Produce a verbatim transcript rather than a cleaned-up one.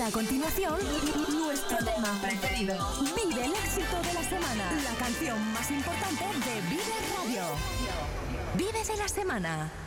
a continuación, nuestro tema preferido. Vive el éxito de la semana. La canción más importante de Vive Radio. Vive de la semana.